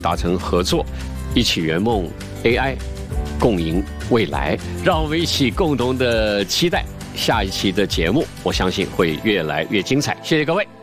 达成合作，一起圆梦 AI， 共赢未来。让我们一起共同的期待下一期的节目，我相信会越来越精彩。谢谢各位。